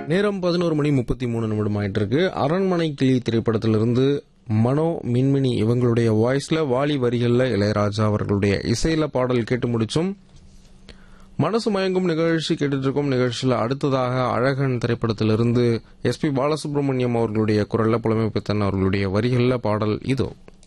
நேரம் 11:33 ஆயிட்டு இருக்கு. அரண்மனை கிளி திரைப்படத்திலிருந்து மனோ, மின்மினி இவங்களுடைய வாய்ஸ்ல, வாலி வரிகள்ல இளையராஜா அவர்களுடைய இசையில பாடல் கேட்டு முடிச்சோம். மனசு மயங்கும் நிகழ்ச்சி கேட்டுட்டு இருக்கோம். நிகழ்ச்சியில் அடுத்ததாக அழகன் திரைப்படத்திலிருந்து எஸ்பி பாலசுப்ரமணியம் அவர்களுடைய குரல்ல, புலமை பித்தன் அவர்களுடைய வரிகள்ல பாடல் இதோ.